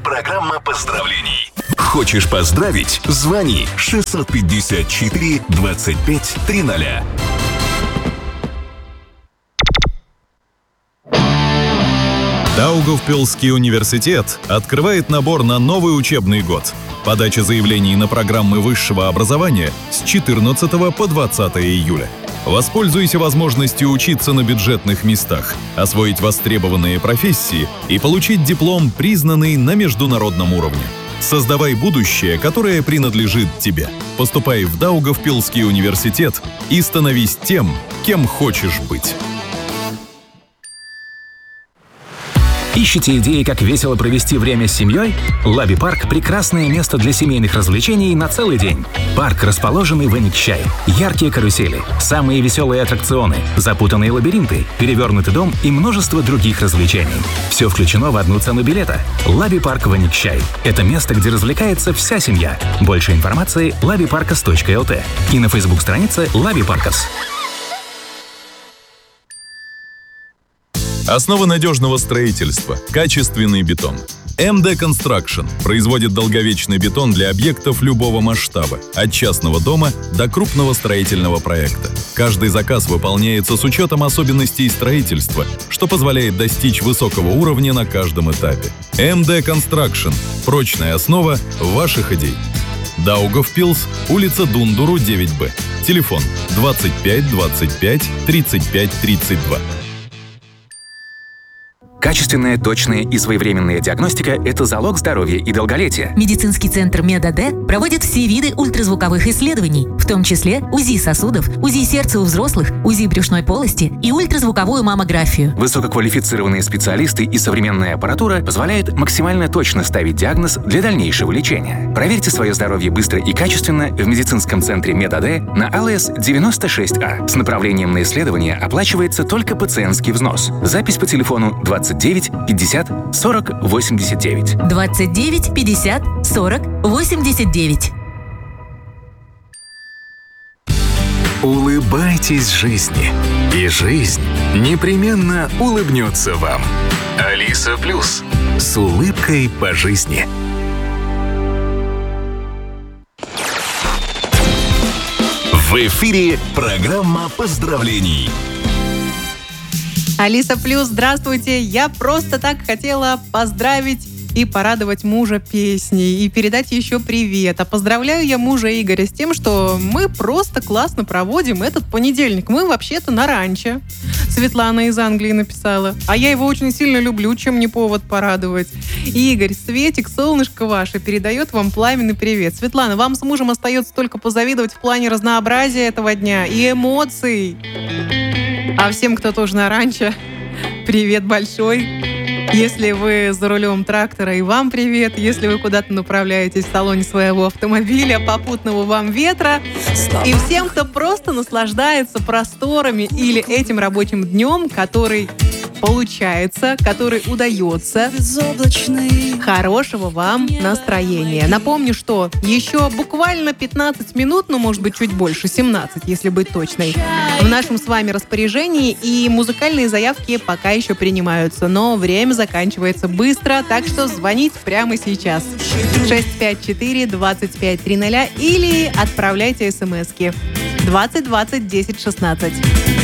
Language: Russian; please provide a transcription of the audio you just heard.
Программа поздравлений. Хочешь поздравить? Звони 654 25 300. Даугавпилский университет открывает набор на новый учебный год. Подача заявлений на программы высшего образования с 14 по 20 июля. Воспользуйся возможностью учиться на бюджетных местах, освоить востребованные профессии и получить диплом, признанный на международном уровне. Создавай будущее, которое принадлежит тебе. Поступай в Даугавпилский университет и становись тем, кем хочешь быть. Ищете идеи, как весело провести время с семьей? Лаби Парк – прекрасное место для семейных развлечений на целый день. Парк, расположенный в Эникчай. Яркие карусели, самые веселые аттракционы, запутанные лабиринты, перевернутый дом и множество других развлечений. Все включено в одну цену билета. Лаби Парк в Эникчай. Это место, где развлекается вся семья. Больше информации – labiparkas.lt и на Facebook-странице Лаби Паркас. Основа надежного строительства – качественный бетон. МД Construction производит долговечный бетон для объектов любого масштаба, от частного дома до крупного строительного проекта. Каждый заказ выполняется с учетом особенностей строительства, что позволяет достичь высокого уровня на каждом этапе. МД Construction – прочная основа ваших идей. Даугавпилс, улица Дундуру, 9Б. Телефон 25 25 35 32. Качественная, точная и своевременная диагностика – это залог здоровья и долголетия. Медицинский центр МедАД проводит все виды ультразвуковых исследований, в том числе УЗИ сосудов, УЗИ сердца у взрослых, УЗИ брюшной полости и ультразвуковую маммографию. Высококвалифицированные специалисты и современная аппаратура позволяют максимально точно ставить диагноз для дальнейшего лечения. Проверьте свое здоровье быстро и качественно в медицинском центре МедАД на АЛС 96А. С направлением на исследование оплачивается только пациентский взнос. Запись по телефону 29 50 40 89. 29 50 40 89. Улыбайтесь жизни, и жизнь непременно улыбнется вам. Алиса Плюс. С улыбкой по жизни. В эфире программа поздравлений. Алиса Плюс, здравствуйте! Я просто так хотела поздравить и порадовать мужа песней и передать еще привет. А поздравляю я мужа Игоря с тем, что мы просто классно проводим этот понедельник. Мы вообще-то на ранчо. Светлана из Англии написала. А я его очень сильно люблю, чем не повод порадовать. Игорь, Светик, солнышко ваше, передает вам пламенный привет. Светлана, вам с мужем остается только позавидовать в плане разнообразия этого дня и эмоций. А всем, кто тоже на ранчо, привет большой. Если вы за рулем трактора, и вам привет. Если вы куда-то направляетесь в салоне своего автомобиля, попутного вам ветра. И всем, кто просто наслаждается просторами или этим рабочим днем, который получается, который удается. Хорошего вам настроения. Напомню, что еще буквально 15 минут, ну, может быть, чуть больше, 17, если быть точной, в нашем с вами распоряжении, и музыкальные заявки пока еще принимаются, но время заканчивается быстро, так что звоните прямо сейчас. 654-2530 или отправляйте смски 20 20 10 16.